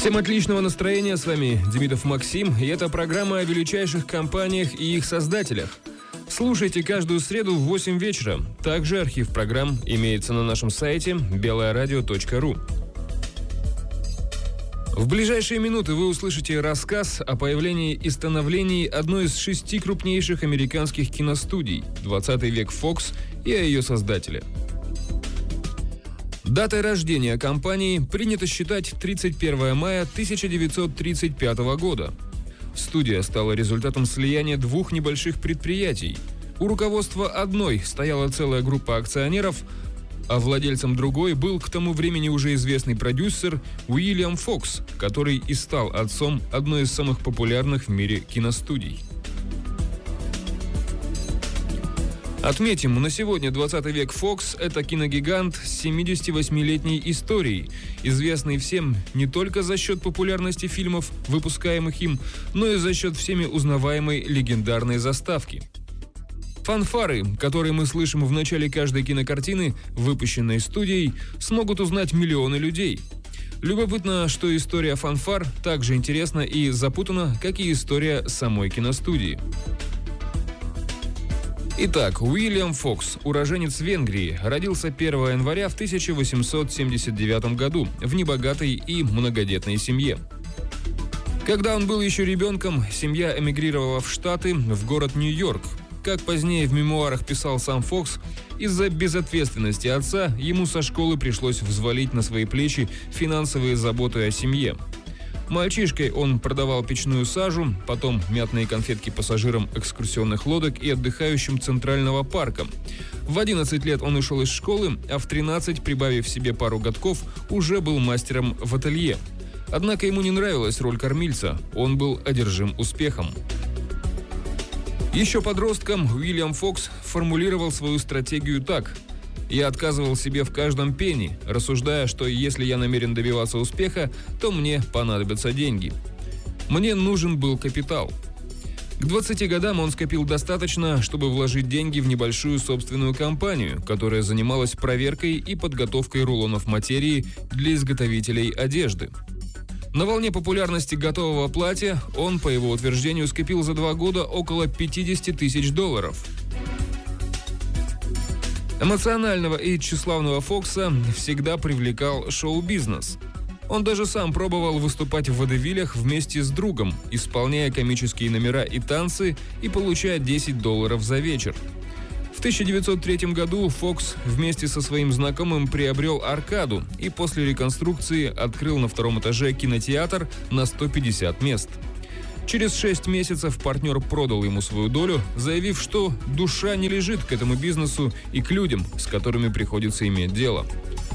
Всем отличного настроения, с вами Демидов Максим, и это программа о величайших компаниях и их создателях. Слушайте каждую среду в 8 вечера. Также архив программ имеется на нашем сайте belayaradio.ru. В ближайшие минуты вы услышите рассказ о появлении и становлении одной из 6 крупнейших американских киностудий «20 век Fox» и о ее создателе. Датой рождения компании принято считать 31 мая 1935 года. Студия стала результатом слияния двух небольших предприятий. У руководства одной стояла целая группа акционеров, а владельцем другой был к тому времени уже известный продюсер Уильям Фокс, который и стал отцом одной из самых популярных в мире киностудий. Отметим, на сегодня 20 век Fox – это киногигант с 78-летней историей, известный всем не только за счет популярности фильмов, выпускаемых им, но и за счет всеми узнаваемой легендарной заставки. Фанфары, которые мы слышим в начале каждой кинокартины, выпущенной студией, смогут узнать миллионы людей. Любопытно, что история фанфар так же интересна и запутана, как и история самой киностудии. Итак, Уильям Фокс, уроженец Венгрии, родился 1 января в 1879 году в небогатой и многодетной семье. Когда он был еще ребенком, семья эмигрировала в Штаты, в город Нью-Йорк. Как позднее в мемуарах писал сам Фокс, из-за безответственности отца ему со школы пришлось взвалить на свои плечи финансовые заботы о семье. Мальчишкой он продавал печную сажу, потом мятные конфетки пассажирам экскурсионных лодок и отдыхающим Центрального парка. В 11 лет он ушел из школы, а в 13, прибавив себе пару годков, уже был мастером в ателье. Однако ему не нравилась роль кормильца, он был одержим успехом. Еще подростком Уильям Фокс формулировал свою стратегию так: «Я отказывал себе в каждом пенни, рассуждая, что если я намерен добиваться успеха, то мне понадобятся деньги. Мне нужен был капитал». К 20 годам он скопил достаточно, чтобы вложить деньги в небольшую собственную компанию, которая занималась проверкой и подготовкой рулонов материи для изготовителей одежды. На волне популярности готового платья он, по его утверждению, скопил за 2 года около $50 тысяч. Эмоционального и тщеславного Фокса всегда привлекал шоу-бизнес. Он даже сам пробовал выступать в водевилях вместе с другом, исполняя комические номера и танцы и получая $10 за вечер. В 1903 году Фокс вместе со своим знакомым приобрел «Аркаду» и после реконструкции открыл на 2-м этаже кинотеатр на 150 мест. Через 6 месяцев партнер продал ему свою долю, заявив, что душа не лежит к этому бизнесу и к людям, с которыми приходится иметь дело.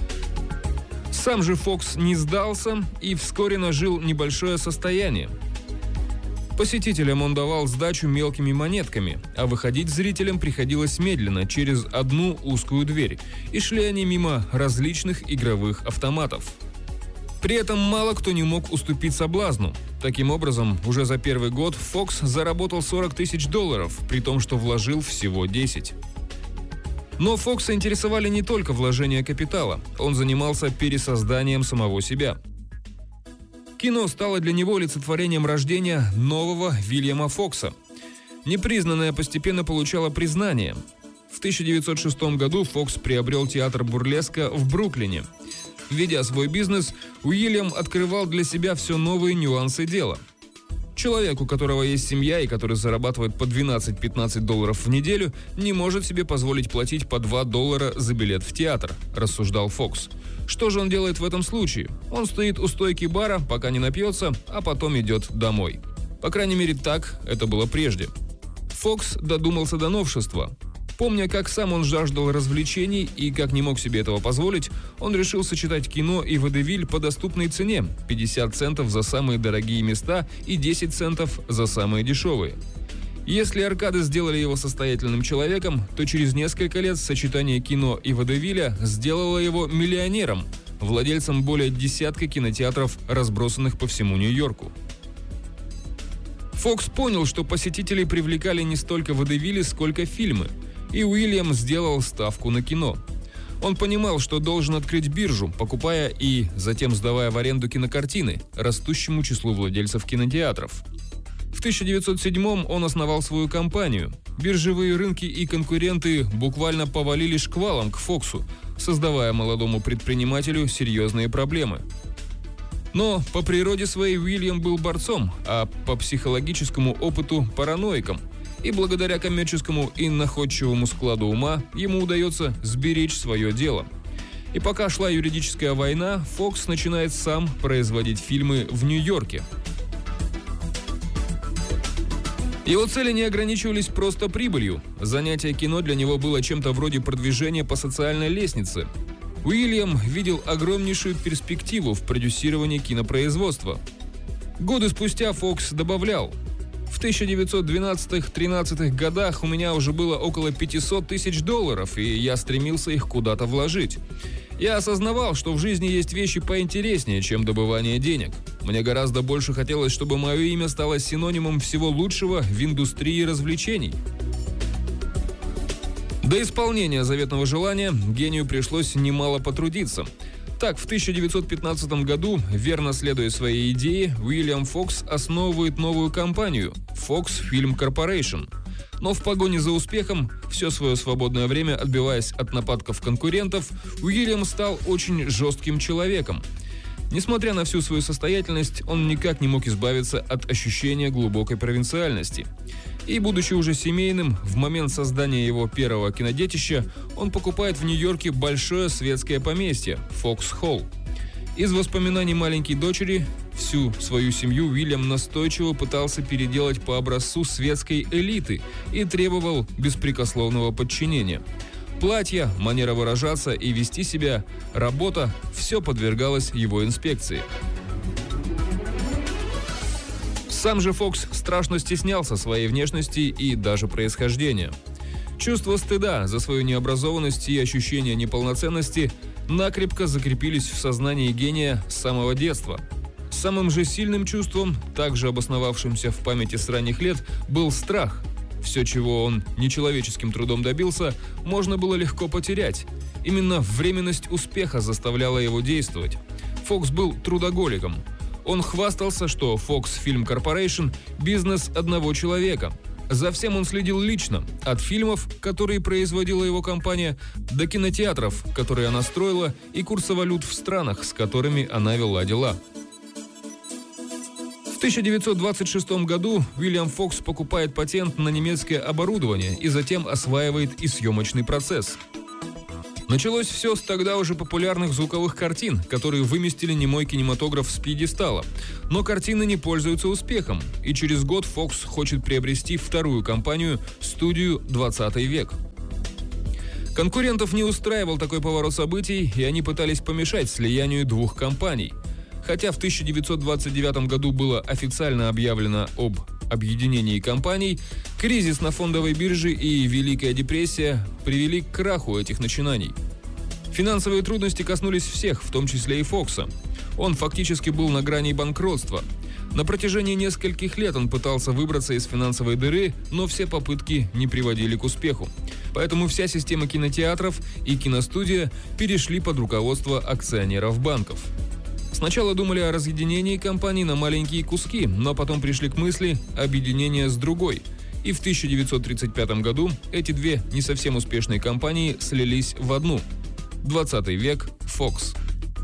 Сам же Фокс не сдался и вскоре нажил небольшое состояние. Посетителям он давал сдачу мелкими монетками, а выходить зрителям приходилось медленно, через одну узкую дверь, и шли они мимо различных игровых автоматов. При этом мало кто не мог уступить соблазну. Таким образом, уже за первый год Фокс заработал $40 тысяч, при том, что вложил всего 10. Но Фокса интересовали не только вложения капитала, он занимался пересозданием самого себя. Кино стало для него олицетворением рождения нового Уильяма Фокса. Непризнанное постепенно получало признание. В 1906 году Фокс приобрел театр бурлеска в Бруклине. Ведя свой бизнес, Уильям открывал для себя все новые нюансы дела. Человек, у которого есть семья и который зарабатывает по $12-15 в неделю, не может себе позволить платить по $2 за билет в театр, рассуждал Фокс. Что же он делает в этом случае? Он стоит у стойки бара, пока не напьется, а потом идет домой. По крайней мере, так это было прежде. Фокс додумался до новшества. Помня, как сам он жаждал развлечений и как не мог себе этого позволить, он решил сочетать кино и водевиль по доступной цене – 50 центов за самые дорогие места и 10 центов за самые дешевые. Если аркады сделали его состоятельным человеком, то через несколько лет сочетание кино и водевиля сделало его миллионером, владельцем более десятка кинотеатров, разбросанных по всему Нью-Йорку. Фокс понял, что посетителей привлекали не столько водевили, сколько фильмы, и Уильям сделал ставку на кино. Он понимал, что должен открыть биржу, покупая и затем сдавая в аренду кинокартины растущему числу владельцев кинотеатров. В 1907-м он основал свою компанию. Биржевые рынки и конкуренты буквально повалили шквалом к Фоксу, создавая молодому предпринимателю серьезные проблемы. Но по природе своей Уильям был борцом, а по психологическому опыту – параноиком. И благодаря коммерческому и находчивому складу ума ему удается сберечь свое дело. И пока шла юридическая война, Фокс начинает сам производить фильмы в Нью-Йорке. Его цели не ограничивались просто прибылью. Занятие кино для него было чем-то вроде продвижения по социальной лестнице. Уильям видел огромнейшую перспективу в продюсировании кинопроизводства. Годы спустя Фокс добавлял: «В 1912-13 годах у меня уже было около $500 тысяч, и я стремился их куда-то вложить. Я осознавал, что в жизни есть вещи поинтереснее, чем добывание денег. Мне гораздо больше хотелось, чтобы мое имя стало синонимом всего лучшего в индустрии развлечений». До исполнения заветного желания гению пришлось немало потрудиться. Так, в 1915 году, верно следуя своей идее, Уильям Фокс основывает новую компанию – Fox Film Corporation. Но в погоне за успехом, все свое свободное время отбиваясь от нападков конкурентов, Уильям стал очень жестким человеком. Несмотря на всю свою состоятельность, он никак не мог избавиться от ощущения глубокой провинциальности. И, будучи уже семейным, в момент создания его первого кинодетища, он покупает в Нью-Йорке большое светское поместье – Фокс-Холл. Из воспоминаний маленькой дочери всю свою семью Уильям настойчиво пытался переделать по образцу светской элиты и требовал беспрекословного подчинения. Платья, манера выражаться и вести себя, работа – все подвергалось его инспекции. Сам же Фокс страшно стеснялся своей внешности и даже происхождения. Чувство стыда за свою необразованность и ощущение неполноценности накрепко закрепились в сознании гения с самого детства. Самым же сильным чувством, также обосновавшимся в памяти с ранних лет, был страх. Все, чего он нечеловеческим трудом добился, можно было легко потерять. Именно временность успеха заставляла его действовать. Фокс был трудоголиком. Он хвастался, что Fox Film Corporation – бизнес одного человека. За всем он следил лично, от фильмов, которые производила его компания, до кинотеатров, которые она строила, и курса валют в странах, с которыми она вела дела. В 1926 году Уильям Фокс покупает патент на немецкое оборудование и затем осваивает и съемочный процесс. Началось все с тогда уже популярных звуковых картин, которые выместили немой кинематограф с пьедестала. Но картины не пользуются успехом, и через год Фокс хочет приобрести вторую компанию – студию «20 век». Конкурентов не устраивал такой поворот событий, и они пытались помешать слиянию двух компаний. Хотя в 1929 году было официально объявлено об объединении компаний, кризис на фондовой бирже и Великая депрессия привели к краху этих начинаний. Финансовые трудности коснулись всех, в том числе и Фокса. Он фактически был на грани банкротства. На протяжении нескольких лет он пытался выбраться из финансовой дыры, но все попытки не приводили к успеху. Поэтому вся система кинотеатров и киностудия перешли под руководство акционеров банков. Сначала думали о разъединении компаний на маленькие куски, но потом пришли к мысли объединения с другой. И в 1935 году эти две не совсем успешные компании слились в одну – 20 век Fox.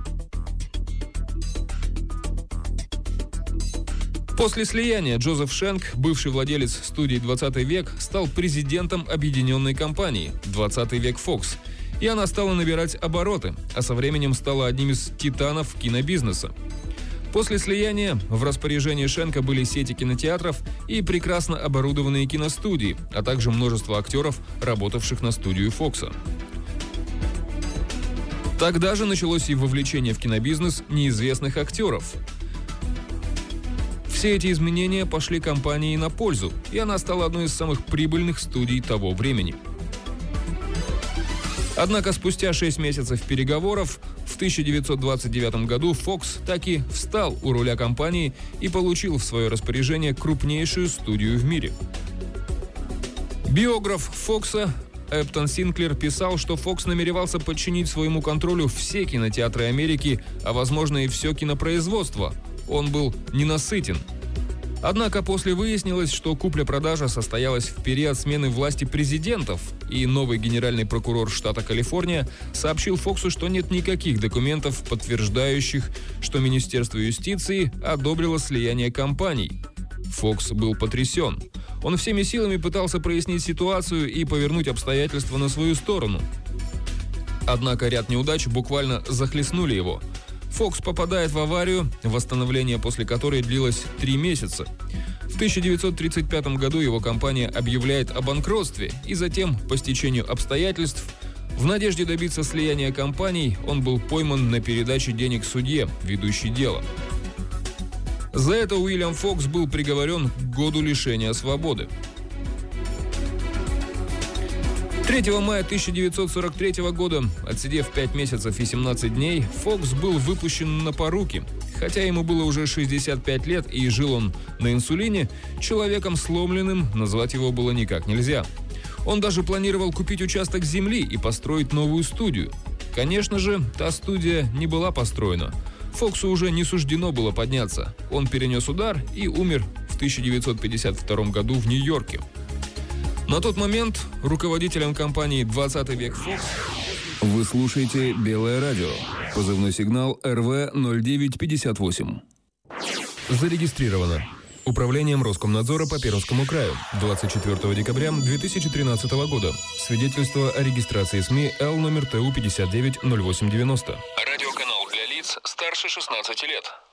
После слияния Джозеф Шенк, бывший владелец студии «20 век», стал президентом объединенной компании «20 век Fox», и она стала набирать обороты, а со временем стала одним из титанов кинобизнеса. После слияния в распоряжении Шенка были сети кинотеатров и прекрасно оборудованные киностудии, а также множество актеров, работавших на студию Фокса. Тогда же началось и вовлечение в кинобизнес неизвестных актеров. Все эти изменения пошли компании на пользу, и она стала одной из самых прибыльных студий того времени. Однако спустя 6 месяцев переговоров в 1929 году Фокс таки встал у руля компании и получил в свое распоряжение крупнейшую студию в мире. Биограф Фокса Эптон Синклер писал, что Fox намеревался подчинить своему контролю все кинотеатры Америки, а возможно и все кинопроизводство. Он был ненасытен. Однако после выяснилось, что купля-продажа состоялась в период смены власти президентов, и новый генеральный прокурор штата Калифорния сообщил Фоксу, что нет никаких документов, подтверждающих, что Министерство юстиции одобрило слияние компаний. Фокс был потрясен. Он всеми силами пытался прояснить ситуацию и повернуть обстоятельства на свою сторону. Однако ряд неудач буквально захлестнули его. Фокс попадает в аварию, восстановление после которой длилось 3 месяца. В 1935 году его компания объявляет о банкротстве, и затем, по стечению обстоятельств, в надежде добиться слияния компаний, он был пойман на передаче денег судье, ведущей дело. За это Уильям Фокс был приговорен к году лишения свободы. 3 мая 1943 года, отсидев 5 месяцев и 17 дней, Фокс был выпущен на поруки. Хотя ему было уже 65 лет и жил он на инсулине, человеком сломленным назвать его было никак нельзя. Он даже планировал купить участок земли и построить новую студию. Конечно же, та студия не была построена. Фоксу уже не суждено было подняться. Он перенес удар и умер в 1952 году в Нью-Йорке. На тот момент руководителем компании «20 век Fox». Вы слушаете «Белое радио». Позывной сигнал РВ-0958. Зарегистрировано Управлением Роскомнадзора по Пермскому краю 24 декабря 2013 года. Свидетельство о регистрации СМИ Л номер ТУ 590890. Радиоканал для лиц старше 16 лет.